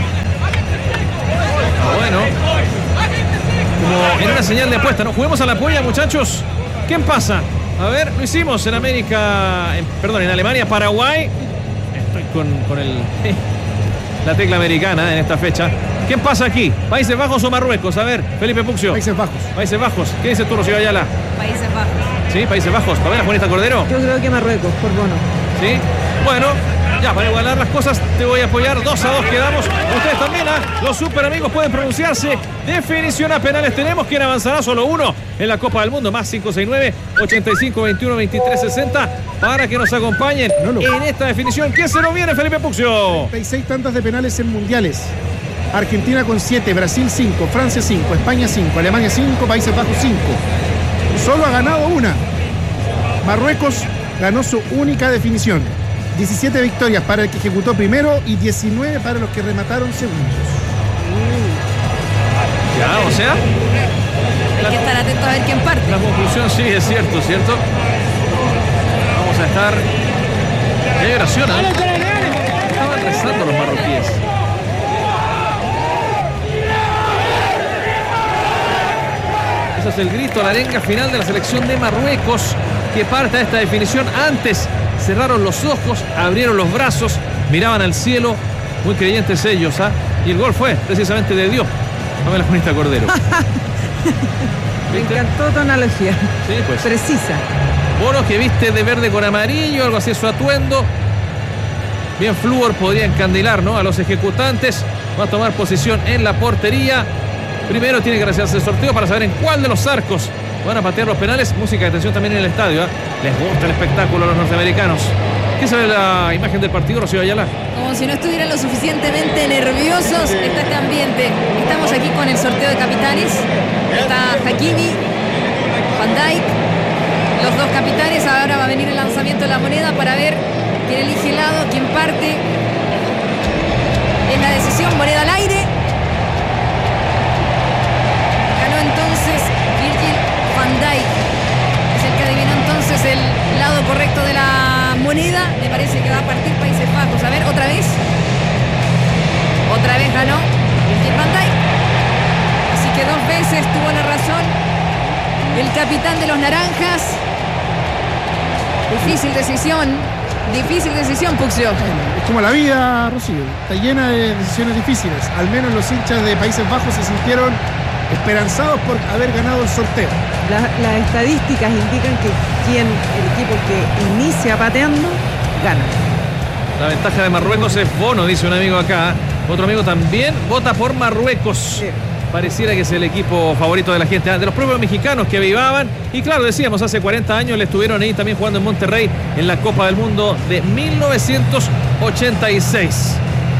Bueno, como en una señal de apuesta, ¿no? Juguemos a la polla, muchachos. ¿Quién pasa? A ver, lo hicimos en América, en, perdón, en Alemania, Paraguay. Estoy con, con el, la tecla americana en esta fecha. ¿Quién pasa aquí? ¿Países Bajos o Marruecos? A ver, Felipe Puccio. Países Bajos. Países Bajos. ¿Qué dice tú, Rocío Ayala? Países Bajos. Sí, Países Bajos. Pamela Juanita Cordero. Yo creo que Marruecos, por Bono. Sí. Bueno, ya para igualar las cosas te voy a apoyar. dos a dos quedamos. Ustedes también, ¿eh? Los super amigos pueden pronunciarse. Definición a penales tenemos. ¿Quién avanzará? Solo uno en la Copa del Mundo. Más cinco seis nueve, ochenta y cinco, veintiuno, veintitrés, sesenta para que nos acompañen no, no. en esta definición. ¿Quién se nos viene, Felipe Puccio? treinta y seis tandas de penales en mundiales. Argentina con siete, Brasil cinco, Francia cinco, España cinco, Alemania cinco, Países Bajos cinco. Solo ha ganado una. Marruecos ganó su única definición. diecisiete victorias para el que ejecutó primero y diecinueve para los que remataron segundos. Ya, o sea, Hay que estar atentos a ver quién parte. la conclusión sí es cierto, ¿cierto? Vamos a estar. Qué vibración, ¿eh? Estaban rezando los marroquíes. Ese es el grito, la arenga final de la selección de Marruecos que parte de esta definición. Antes cerraron los ojos, abrieron los brazos, miraban al cielo, muy creyentes ellos, ¿ah? Y el gol fue precisamente de Dios. Pamela Juanita Cordero. Me encantó tu analogía. Sí, pues. Precisa. Bono que viste de verde con amarillo, algo así es su atuendo. Bien flúor, podría encandilar, ¿no? A los ejecutantes. Va a tomar posición en la portería. Primero tiene que realizarse el sorteo para saber en cuál de los arcos van a patear los penales. Música de atención también en el estadio, ¿eh? Les gusta el espectáculo a los norteamericanos. ¿Qué sabe la imagen del partido, Rocío Ayala? Como si no estuvieran lo suficientemente nerviosos. Está este ambiente. Estamos aquí con el sorteo de capitanes. Está Hakimi, Van Dijk, los dos capitanes. Ahora va a venir el lanzamiento de la moneda para ver quién elige el lado, quién parte. Es la decisión, moneda al aire. Ganó entonces Virgil van Dijk. Es el que adivinó entonces el lado correcto de la moneda. Me parece que va a partir Países Bajos. A ver, otra vez. Otra vez ganó Virgil van Dijk. Así que dos veces tuvo la razón el capitán de los naranjas. Difícil decisión. Difícil decisión, Puccio. Es como la vida, Rocío. Está llena de decisiones difíciles. Al menos los hinchas de Países Bajos se sintieron esperanzados por haber ganado el sorteo. La- las estadísticas indican que quien, el equipo que inicia pateando, gana. La ventaja de Marruecos es Bono, dice un amigo acá. Otro amigo también vota por Marruecos. Sí. Pareciera que es el equipo favorito de la gente, de los propios mexicanos que avivaban. Y claro, decíamos, hace cuarenta años le estuvieron ahí también jugando en Monterrey en la Copa del Mundo de mil novecientos ochenta y seis.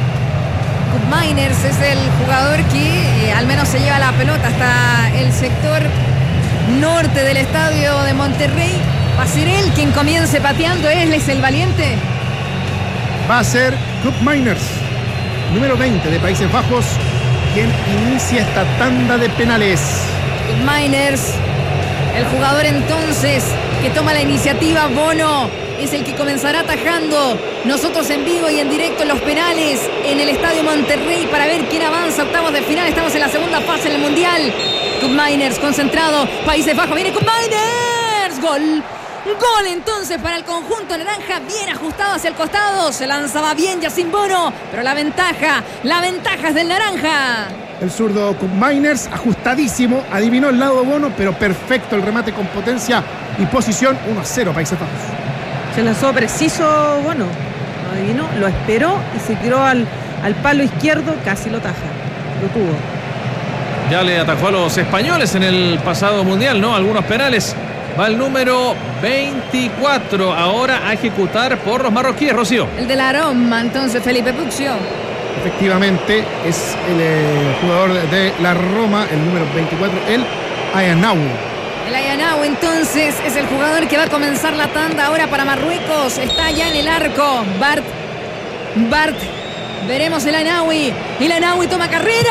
Miners es el jugador que eh, al menos se lleva la pelota hasta el sector norte del estadio de Monterrey. Va a ser él quien comience pateando. Él es el valiente. Va a ser Koop Miners, número veinte de Países Bajos, quien inicia esta tanda de penales. Miners, el jugador entonces que toma la iniciativa. Bono es el que comenzará atajando. Nosotros en vivo y en directo en los penales en el Estadio Monterrey para ver quién avanza a octavos de final. Estamos en la segunda fase del Mundial. Koop Miners concentrado. Países Bajos, viene Koop Miners. Gol. Gol entonces para el conjunto naranja, bien ajustado hacia el costado. Se lanzaba bien Yacine Bono, pero la ventaja, la ventaja es del naranja. El zurdo Koop Miners, ajustadísimo, adivinó el lado Bono, pero perfecto el remate con potencia y posición. Uno a cero Países Bajos. Se lanzó preciso, bueno, lo adivinó, lo esperó y se tiró al, al palo izquierdo, casi lo taja. Lo tuvo. Ya le atajó a los españoles en el pasado mundial, ¿no? Algunos penales. Va el número veinticuatro ahora a ejecutar por los marroquíes, Rocío. El de la Roma, entonces, Felipe Puccio. Efectivamente, es el eh, jugador de la Roma, el número veinticuatro, el Ayanaou. El Ayanaou, entonces, es el jugador que va a comenzar la tanda ahora para Marruecos. Está ya en el arco. Bart. Bart. Veremos el Ayanaoui. El Ayanaoui toma carrera.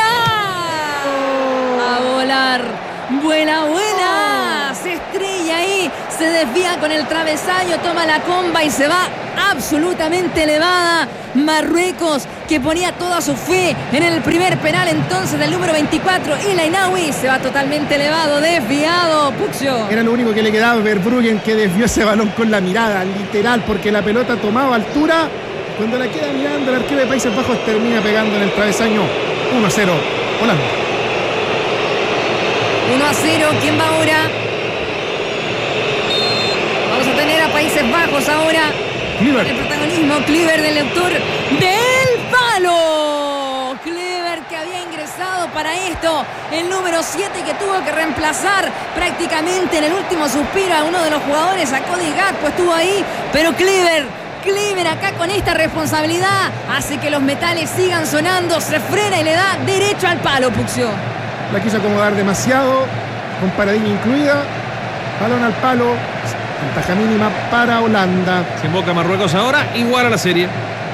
A volar. Vuela, vuela. Se estrella ahí. Se desvía con el travesaño. Toma la comba y se va absolutamente elevada. Marruecos, que ponía toda su fe en el primer penal entonces del número veinticuatro. El Ayanaoui se va totalmente elevado, desviado. Puccio. Era lo único que le quedaba a Verbruggen, que desvió ese balón con la mirada, literal, porque la pelota tomaba altura. Cuando la queda mirando, el arquero de Países Bajos termina pegando en el travesaño. uno a cero, Holanda. uno a cero, ¿quién va ahora? Vamos a tener a Países Bajos ahora. Kluivert. El protagonismo, Kluivert, del autor del palo. Kluivert, que había ingresado para esto, el número siete, que tuvo que reemplazar prácticamente en el último suspiro a uno de los jugadores, a Cody Gakpo, estuvo ahí, pero Kluivert, Kluivert acá con esta responsabilidad hace que los metales sigan sonando, se frena y le da derecho al palo, Puccio. La quiso acomodar demasiado, con paradilla incluida, balón al palo. Ventaja mínima para Holanda. Se invoca Marruecos ahora, igual a la serie.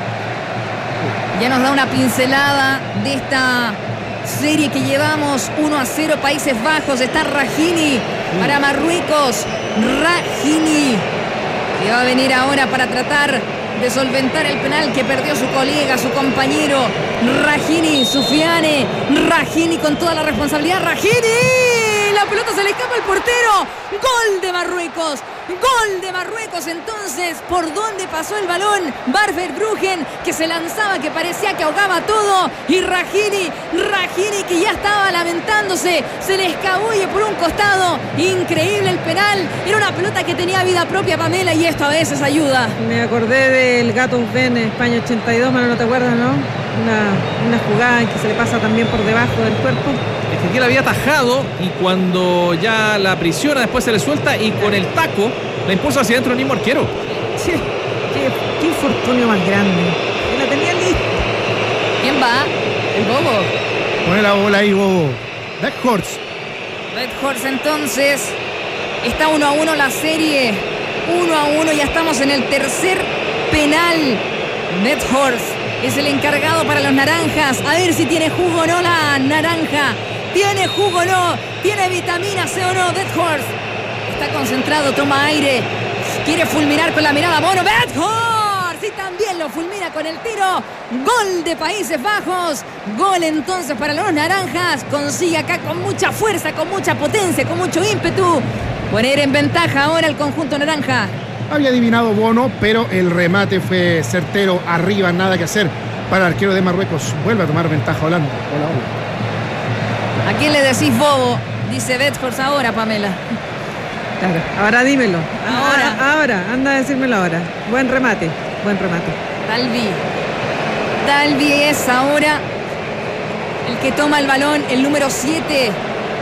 Ya nos da una pincelada de esta serie que llevamos. Uno a cero Países Bajos. Está Rahini para Marruecos. Rahini, que va a venir ahora para tratar de solventar el penal que perdió su colega, su compañero Rahini, Soufiane. Rahini con toda la responsabilidad. Rahini, la pelota se le escapa al portero. Gol de Marruecos. Gol de Marruecos entonces. ¿Por dónde pasó el balón? Bart Verbruggen, que se lanzaba, que parecía que ahogaba todo. Y Rahini, Rahini, que ya estaba lamentándose. Se le escabulle por un costado. Increíble el penal. Era una pelota que tenía vida propia, Pamela, y esto a veces ayuda. Me acordé del Gato Ben, España ochenta y dos, Mano, ¿no te acuerdas, no? Una, una jugada en que se le pasa también por debajo del cuerpo. Es que aquí la había atajado y cuando ya la aprisiona, después se le suelta y con el taco la impulsa hacia adentro el mismo arquero. Sí, qué, qué infortunio más grande. Y la tenía lista. ¿Quién va? El Bobo. Pone la bola ahí, Bobo. Weghorst. Weghorst entonces. Está uno a uno la serie. uno a uno, ya estamos en el tercer penal. Weghorst es el encargado para los naranjas. A ver si tiene jugo o no la naranja. ¿Tiene jugo o no? ¿Tiene vitamina C o no? Weghorst está concentrado, toma aire. Quiere fulminar con la mirada. Bono, Weghorst, y también lo fulmina con el tiro. Gol de Países Bajos. Gol entonces para los naranjas. Consigue acá con mucha fuerza, con mucha potencia, con mucho ímpetu poner en ventaja ahora el conjunto naranja. Había adivinado Bono, pero el remate fue certero, arriba, nada que hacer para el arquero de Marruecos. Vuelve a tomar ventaja Holanda. Hola, hola. ¿A quién le decís bobo? Dice Weghorst ahora, Pamela. Claro, ahora dímelo. Ahora. Ahora, ahora, anda a decírmelo ahora. Buen remate, buen remate. Talvi. Talvi es ahora el que toma el balón, el número siete.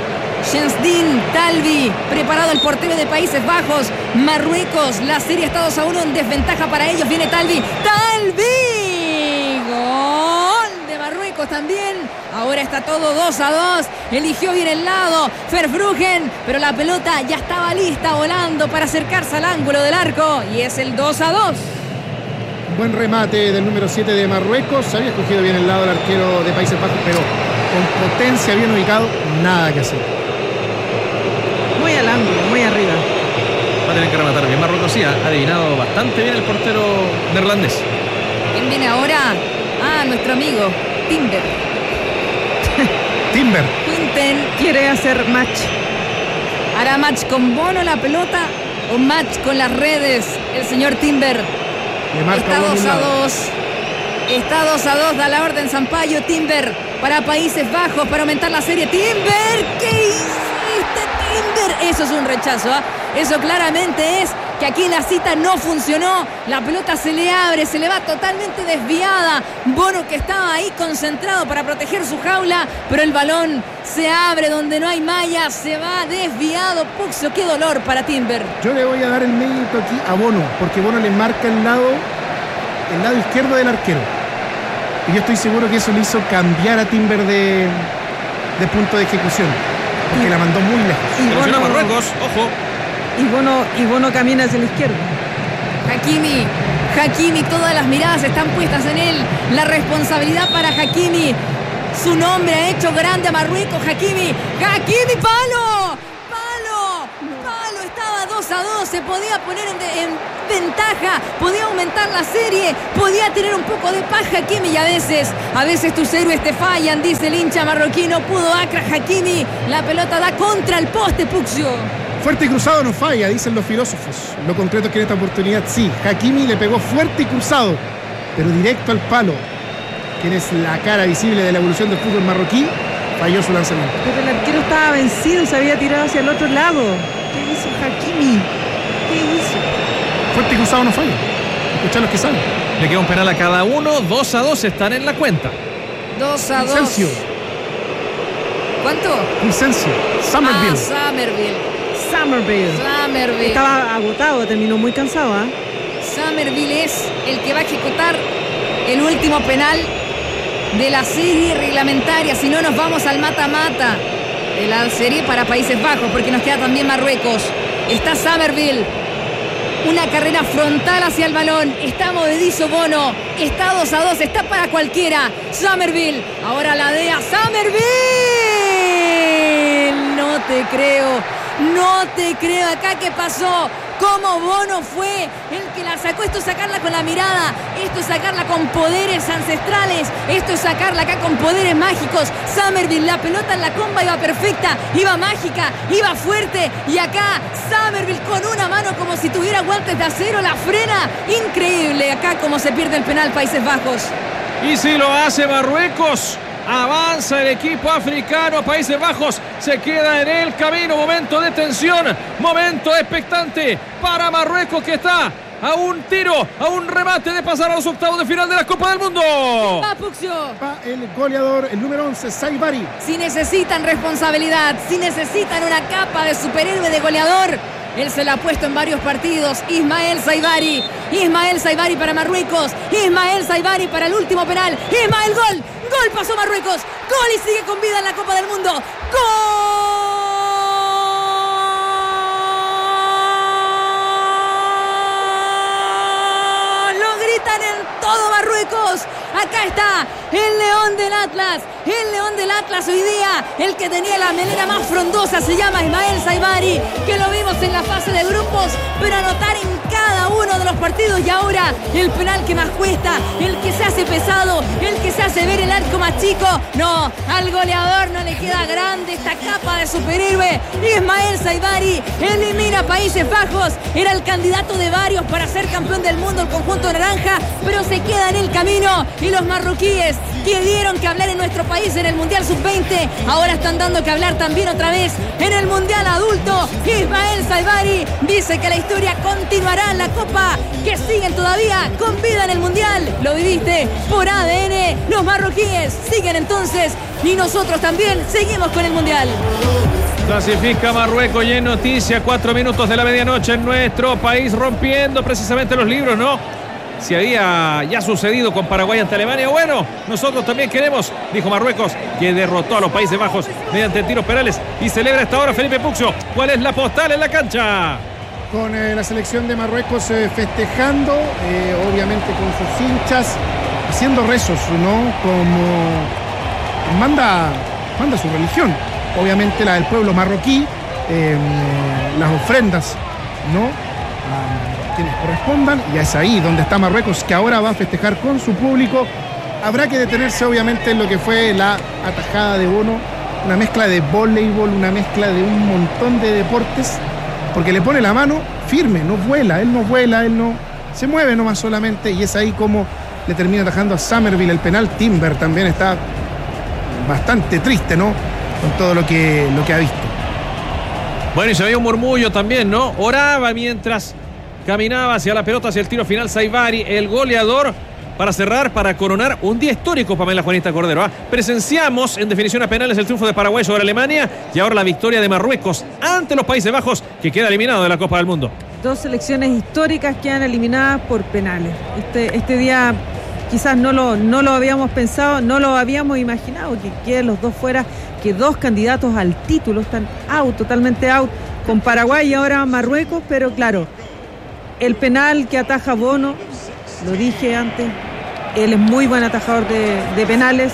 Jensdin Talvi, preparado el portero de Países Bajos. Marruecos, la serie está dos a uno en desventaja para ellos. Viene Talvi. ¡Talvi! Gol de Marruecos también. Ahora está todo dos a dos. Eligió bien el lado Verbruggen, pero la pelota ya estaba lista, volando para acercarse al ángulo del arco. Y es el dos a dos. Buen remate del número siete de Marruecos. Se había escogido bien el lado del arquero de Países Bajos, pero con potencia, bien ubicado, nada que hacer. Muy al ángulo, muy arriba. Va a tener que rematar bien. Marruecos sí ha adivinado bastante bien el portero neerlandés. ¿Quién viene ahora? Ah, nuestro amigo Timber. Timber. Quinten. Quiere hacer match. ¿Hará match con Bono la pelota o match con las redes el señor Timber? Le marca Está Bono dos un a lado. dos. Está dos a dos, da la orden Sampaio. Timber para Países Bajos para aumentar la serie. Timber, ¿qué hiciste, Timber? Eso es un rechazo, ¿eh? Eso claramente es que aquí la cita no funcionó. La pelota se le abre, se le va totalmente desviada. Bono, que estaba ahí concentrado para proteger su jaula, pero el balón se abre donde no hay malla, se va desviado. Puxio, qué dolor para Timber. Yo le voy a dar el mérito aquí a Bono, porque Bono le marca el lado, el lado izquierdo del arquero. Y yo estoy seguro que eso le hizo cambiar a Timber de, de punto de ejecución, porque y, la mandó muy lejos. Y Bono, Marruecos, ojo. Y Bono, y Bono camina hacia la izquierda. Hakimi, Hakimi, todas las miradas están puestas en él. La responsabilidad para Hakimi. Su nombre ha hecho grande a Marruecos. Hakimi, Hakimi, palo, palo, palo. Estaba dos a dos, se podía poner en, de, en ventaja, podía aumentar la serie, podía tener un poco de paz Hakimi, y a veces, a veces tus héroes te fallan, dice el hincha marroquí. No pudo Achraf Hakimi, la pelota da contra el poste, Puxio. Fuerte y cruzado no falla, dicen los filósofos. Lo concreto es que en esta oportunidad sí, Hakimi le pegó fuerte y cruzado, pero directo al palo. Quien es la cara visible de la evolución del fútbol marroquí, falló su lanzamiento. Pero el arquero estaba vencido, se había tirado hacia el otro lado. ¿Qué hizo Hakimi? ¿Qué hizo? Fuerte y cruzado no falla. Escuchar los que saben. Le queda un penal a cada uno, dos a dos están en la cuenta. dos a dos. Vicencio. ¿Cuánto? Vicencio. Somerville. Ah, Somerville. Somerville. Somerville. Estaba agotado, terminó muy cansado, ¿ah? ¿eh? Somerville es el que va a ejecutar el último penal de la serie reglamentaria. Si no, nos vamos al mata-mata de la serie para Países Bajos, porque nos queda también Marruecos. Está Somerville. Una carrera frontal hacia el balón. Está movedizo Bono. Está dos a dos. Está para cualquiera. Somerville. Ahora la D E A. Somerville. No te creo. No te creo. Acá, ¿qué pasó? Cómo Bono fue el que la sacó. Esto es sacarla con la mirada. Esto es sacarla con poderes ancestrales. Esto es sacarla acá con poderes mágicos. Somerville, la pelota en la comba iba perfecta, iba mágica, iba fuerte. Y acá Somerville con una mano como si tuviera guantes de acero, la frena. Increíble acá cómo se pierde el penal Países Bajos. Y si lo hace Marruecos, avanza el equipo africano. Países Bajos se queda en el camino. Momento de tensión, momento expectante para Marruecos, que está a un tiro, a un remate de pasar a los octavos de final de la Copa del Mundo. Va, Puxio. Va el goleador, el número once, Saibari. Si necesitan responsabilidad, si necesitan una capa de superhéroe, de goleador, él se la ha puesto en varios partidos. Ismael Saibari. Ismael Saibari para Marruecos. Ismael Saibari para el último penal. Ismael, gol. Gol, pasó Marruecos. Gol y sigue con vida en la Copa del Mundo. ¡Gol! Lo gritan en todo Marruecos. Acá está el león del Atlas. El león del Atlas hoy día, el que tenía la melena más frondosa, se llama Ismael Saibari, que lo vimos en la fase de grupos, pero anotar en cada uno de los partidos. Y ahora el penal que más cuesta, el que se hace pesado, el que se hace ver el arco más chico. No, al goleador no le queda grande esta capa de superhéroe. Ismael Saibari elimina a Países Bajos. Era el candidato de varios para ser campeón del mundo, el conjunto naranja, pero se queda en el camino. Y los marroquíes, que dieron que hablar en nuestro país en el Mundial sub veinte, ahora están dando que hablar también otra vez en el Mundial adulto. Ismael Saibari dice que la historia continuará en la Copa, que siguen todavía con vida en el Mundial. Lo viviste por A D N. Los marroquíes siguen entonces y nosotros también seguimos con el Mundial. Clasifica Marruecos y en noticia, cuatro minutos de la medianoche en nuestro país, rompiendo precisamente los libros, ¿no? Si había ya sucedido con Paraguay ante Alemania, bueno, nosotros también queremos, dijo Marruecos, que derrotó a los Países Bajos mediante tiros penales y celebra esta hora Felipe Puxio. ¿Cuál es la postal en la cancha? Con eh, la selección de Marruecos eh, festejando, eh, obviamente con sus hinchas, haciendo rezos, ¿no? Como manda, manda su religión, obviamente la del pueblo marroquí, eh, las ofrendas, ¿no? Um, quienes correspondan, y es ahí donde está Marruecos, que ahora va a festejar con su público. Habrá que detenerse obviamente en lo que fue la atajada de Bono, una mezcla de voleibol, una mezcla de un montón de deportes, porque le pone la mano firme, no vuela, él no vuela, él no se mueve nomás solamente, y es ahí como le termina atajando a Somerville el penal. Timber también está bastante triste, ¿no? Con todo lo que, lo que ha visto. Bueno, y se veía un murmullo también, ¿no? Oraba mientras caminaba hacia la pelota, hacia el tiro final. Saibari, el goleador, para cerrar, para coronar un día histórico, Pamela Juanita Cordero. ¿eh? Presenciamos en definición a penales el triunfo de Paraguay sobre Alemania y ahora la victoria de Marruecos ante los Países Bajos, que queda eliminado de la Copa del Mundo. Dos selecciones históricas quedan eliminadas por penales. Este, este día quizás no lo, no lo habíamos pensado, no lo habíamos imaginado, que queden los dos fuera, que dos candidatos al título están out, totalmente out, con Paraguay y ahora Marruecos, pero claro, el penal que ataja Bono, lo dije antes, él es muy buen atajador de, de penales.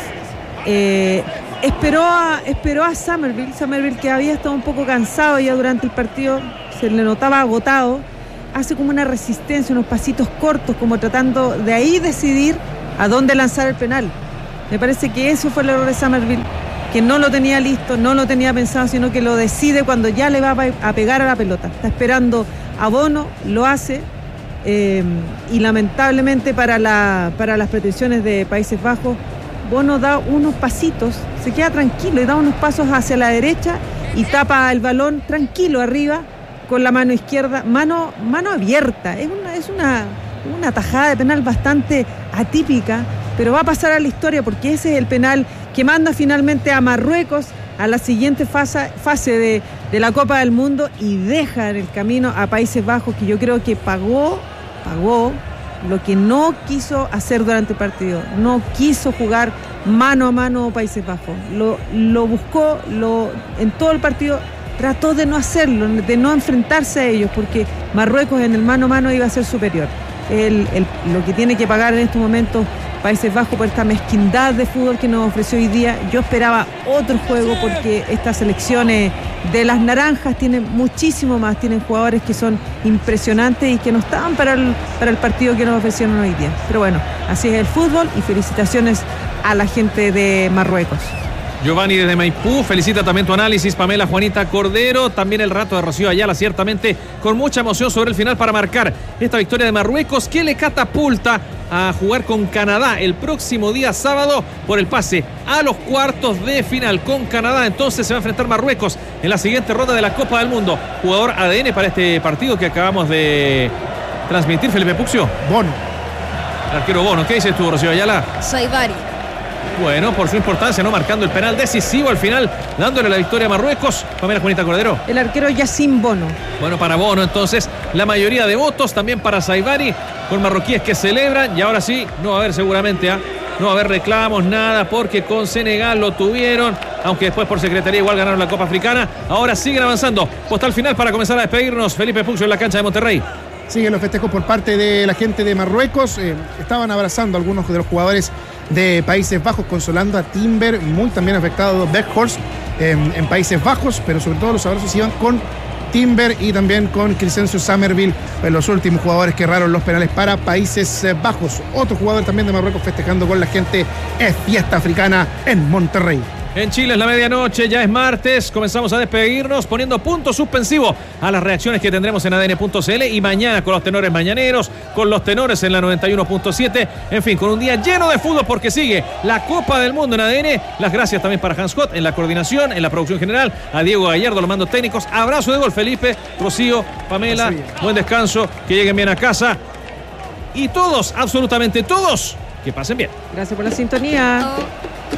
Eh, esperó, a, esperó a Summerville, Summerville que había estado un poco cansado ya durante el partido, se le notaba agotado, hace como una resistencia, unos pasitos cortos, como tratando de ahí decidir a dónde lanzar el penal. Me parece que eso fue el error de Summerville, que no lo tenía listo, no lo tenía pensado, sino que lo decide cuando ya le va a pegar a la pelota. Está esperando a Bono, lo hace. Eh, y lamentablemente para, la, para las pretensiones de Países Bajos, Bono da unos pasitos, se queda tranquilo y da unos pasos hacia la derecha y tapa el balón tranquilo arriba con la mano izquierda, mano, mano abierta. Es una, es una, una tajada de penal bastante atípica, pero va a pasar a la historia porque ese es el penal que manda finalmente a Marruecos a la siguiente fase, fase de, de la Copa del Mundo y deja en el camino a Países Bajos, que yo creo que pagó pagó lo que no quiso hacer durante el partido. No quiso jugar mano a mano Países Bajos. Lo, lo buscó lo, en todo el partido, trató de no hacerlo, de no enfrentarse a ellos, porque Marruecos en el mano a mano iba a ser superior. El, el, lo que tiene que pagar en estos momentos Países Bajos por esta mezquindad de fútbol que nos ofreció hoy día. Yo esperaba otro juego porque estas selecciones de las naranjas tienen muchísimo más, tienen jugadores que son impresionantes y que no estaban para el, para el partido que nos ofrecieron hoy día. Pero bueno, así es el fútbol y felicitaciones a la gente de Marruecos. Giovanni desde Maipú, felicita también tu análisis, Pamela Juanita Cordero, también el rato de Rocío Ayala, ciertamente con mucha emoción sobre el final para marcar esta victoria de Marruecos que le catapulta a jugar con Canadá el próximo día sábado por el pase a los cuartos de final con Canadá. Entonces se va a enfrentar Marruecos en la siguiente ronda de la Copa del Mundo. Jugador A D N para este partido que acabamos de transmitir, Felipe Puccio. Bono. El arquero Bono, ¿qué dices tú, Rocío Ayala? Saibari. Bueno, por su importancia, no marcando el penal decisivo al final, dándole la victoria a Marruecos. Pamela Juanita Cordero. El arquero Yacine Bono. Bueno, para Bono entonces, la mayoría de votos, también para Saibari, con marroquíes que celebran, y ahora sí, no va a haber seguramente, ¿eh? no va a haber reclamos, nada, porque con Senegal lo tuvieron, aunque después por secretaría igual ganaron la Copa Africana. Ahora siguen avanzando. Postal final para comenzar a despedirnos. Felipe Puccio en la cancha de Monterrey. Siguen los festejos por parte de la gente de Marruecos. Eh, estaban abrazando a algunos de los jugadores de Países Bajos, consolando a Timber, muy también afectado Beckhorst eh, en Países Bajos, pero sobre todo los abrazos iban con Timber y también con Crescencio Summerville, los últimos jugadores que erraron los penales para Países Bajos. Otro jugador también de Marruecos festejando con la gente. Es fiesta africana en Monterrey. En Chile es la medianoche, ya es martes, comenzamos a despedirnos poniendo punto suspensivo a las reacciones que tendremos en A D N punto C L y mañana con los tenores mañaneros, con los tenores en la noventa y uno punto siete, en fin, con un día lleno de fútbol porque sigue la Copa del Mundo en A D N. Las gracias también para Hans Scott en la coordinación, en la producción general, a Diego Gallardo, los mandos técnicos. Abrazo de gol, Felipe, Rocío, Pamela, buen descanso, que lleguen bien a casa y todos, absolutamente todos, que pasen bien. Gracias por la sintonía. Oh.